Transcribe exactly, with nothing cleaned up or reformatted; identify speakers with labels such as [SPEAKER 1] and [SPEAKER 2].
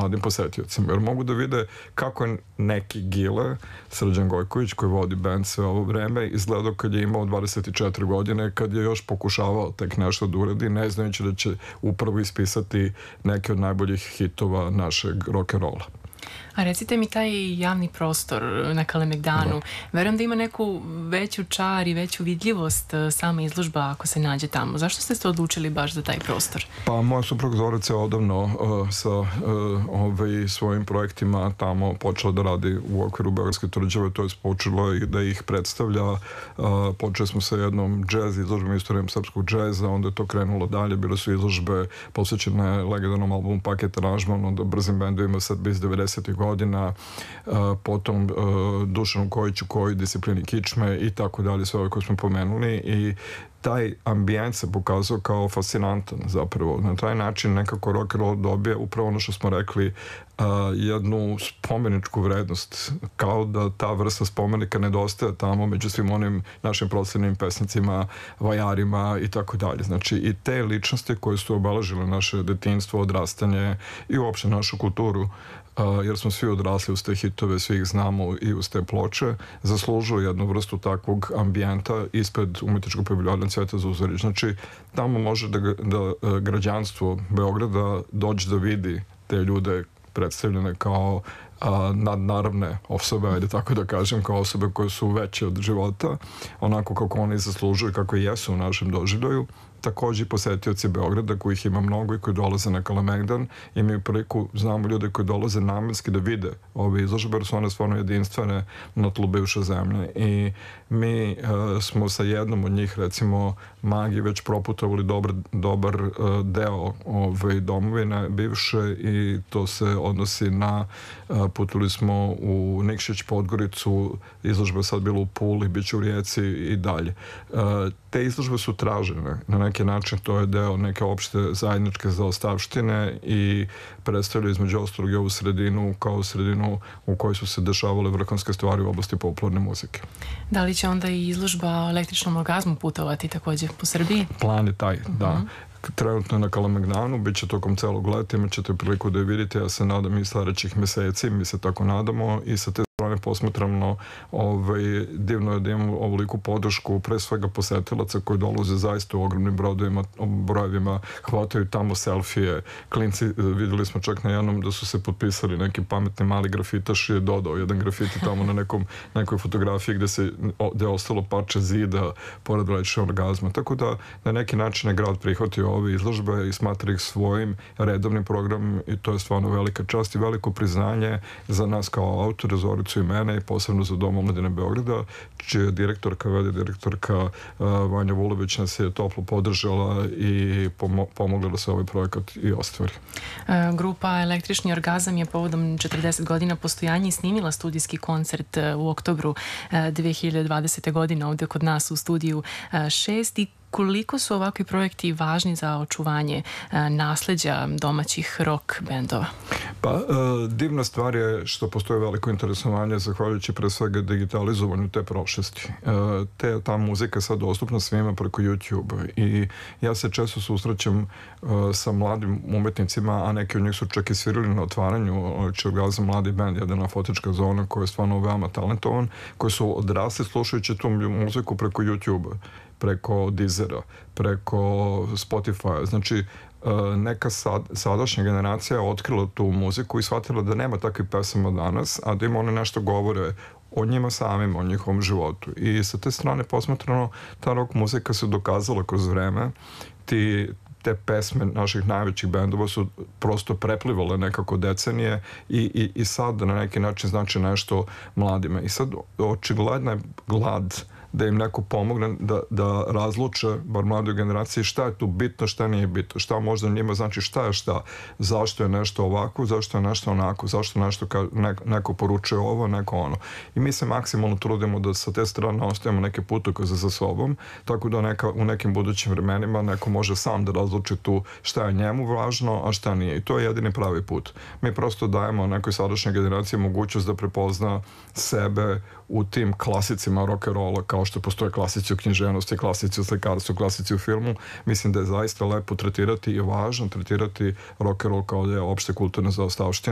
[SPEAKER 1] mladim posetiocima, jer mogu da vide kako je neki Gile, Srđan Gojković, koji vodi band sve ovo vreme, izgledao kad je imao dvadeset četiri godine, kad je još pokušavao tek nešto da uradi, ne znajući da će upravo ispisati neke od najboljih hitova našeg rock'n'rolla.
[SPEAKER 2] A recite mi, taj javni prostor na Kalemegdanu, verujem da ima neku veću čar i veću vidljivost sama izložba ako se nađe tamo. Zašto ste se odlučili baš za taj prostor?
[SPEAKER 1] Pa moja suprug Zorica je odavno uh, sa uh, ovaj, svojim projektima tamo počela da radi u okviru Beogradske tvrđave, to je počela i da ih predstavlja. Uh, počeli smo sa jednom džez izložbom, istorijom srpskog džeza, onda je to krenulo dalje, bile su izložbe posvećene legendarnom albumu Paket aranžman, onda brzim bendovima Srbije iz devedesetih godina, uh, potom uh, Dušanu Kojiću, koji disciplini kičme i tako dalje, sve ove koje smo pomenuli, i taj ambijent se pokazao kao fascinantan zapravo. Na taj način nekako rock'n'roll dobije upravo ono što smo rekli, uh, jednu spomeničku vrednost, kao da ta vrsta spomenika nedostaje tamo među svim onim našim proslavnim pesnicima, vajarima i tako dalje. Znači i te ličnosti koje su obeležile naše detinjstvo, odrastanje i uopšte našu kulturu, Uh, jer smo svi odrasli uz te hitove, svi ih znamo i uz te ploče, zaslužuju jednu vrstu takvog ambijenta ispred umetničkog paviljona Cvete Zuzorić. Znači, tamo može da, da uh, građanstvo Beograda dođe da vidi te ljude predstavljene kao uh, nadnaravne osobe, ajde tako da kažem, kao osobe koje su veće od života, onako kako oni zaslužuju, kako i jesu u našem doživljaju. Takođe i posetioci Beograda, kojih ima mnogo i koji dolaze na Kalemegdan, imaju priliku, znamo ljude koji dolaze namenski da vide ove izložbe, jer su one stvarno jedinstvene na tlu bivše zemlje. I mi uh, smo sa jednom od njih, recimo Magi, već proputovali dobar, dobar uh, deo ove domovine bivše, i to se odnosi na, uh, putovali smo u Nikšić, Podgoricu, izložba je sad bila u Puli, bit će u Rijeci i dalje. Uh, te izložbe su tražene, na neki način to je deo neke opšte zajedničke zaostavštine i predstavlja između ostalog i ovu sredinu kao sredinu u kojoj su se dešavale vrhunske stvari u oblasti popularne muzike.
[SPEAKER 2] Da li će onda i izložba o električnom orgazmu putovati takođe po Srbiji?
[SPEAKER 1] Plan je taj, uh-huh. da. Trenutno na Kalemegdanu, bit će tokom celog leta, imat ćete priliku da je vidite, ja se nadam i sledećih meseci, mi se tako nadamo, i sa te strane posmatramo, ovaj, divno je da imamo ovoliku podršku, pre svega posetilaca koji dolaze zaista u ogromnim brodovima, brojevima, hvataju tamo selfije, klinci, videli smo čak na jednom da su se potpisali neki pametni mali grafitaš, je dodao jedan grafiti tamo na nekom, nekoj fotografiji gde se, gde je ostalo parče zida pored električnog orgazma, tako da na neki način je grad prihvatio ove izložbe i smatra ih svojim redovnim programom, i to je stvarno velika čast i veliko priznanje za nas kao autore, Zoricu i mene, i posebno za Dom omladine Beograda, čija direktorka, vede direktorka uh, Vanja Vulović nas je toplo podržala i pomo pomogla da se ovaj projekat i ostvari.
[SPEAKER 2] E, grupa Električni orgazam je povodom četrdeset godina postojanja i snimila studijski koncert u oktobru dve hiljade dvadesete. godine ovde kod nas u studiju šest. I koliko su ovakvi projekti važni za očuvanje e, nasleđa domaćih rock bendova?
[SPEAKER 1] Pa, e, divna stvar je što postoje veliko interesovanje zahvaljujući pre svega digitalizovanju te prošlosti. E, te, ta muzika je sad dostupna svima preko YouTube i ja se često susrećem e, sa mladim umetnicima, a neki od njih su čak i svirali na otvaranju Orgazam mladi band, jedna fotička zona koja je stvarno veoma talentovan, koji su odrasli slušajući tu muziku preko YouTube-a, preko Deezera, preko Spotify. Znači, neka sad, sadašnja generacija je otkrila tu muziku i shvatila da nema takvih pesama danas, a da ima one nešto govore o njima samima, o njihovom životu. I sa te strane posmatrano, ta rock muzika se dokazala kroz vreme. Ti te pesme naših najvećih bendova su prosto preplivale nekako decenije i, i, i sad na neki način znači nešto mladima. I sad očigledna je glad da im neko pomogne da, da razluče, bar mladoj generaciji, šta je tu bitno, šta nije bitno, šta možda njima znači šta je šta, zašto je nešto ovako, zašto je nešto onako, zašto nešto ka, ne, neko poručuje ovo, neko ono. I mi se maksimalno trudimo da sa te strane ostavimo neke putokaze za sobom, tako da neka, u nekim budućim vremenima neko može sam da razluči tu šta je njemu važno, a šta nije. I to je jedini pravi put. Mi prosto dajemo nekoj sadašnjoj generaciji mogućnost da prepozna sebe u tim klasicima rock'n'rolla, kao što postoje klasici u književnosti, klasici u slikarstvu, klasici u filmu. Mislim da je zaista lepo tretirati i važno tretirati rock'n'roll kao da je opšte kulturna zaostavština.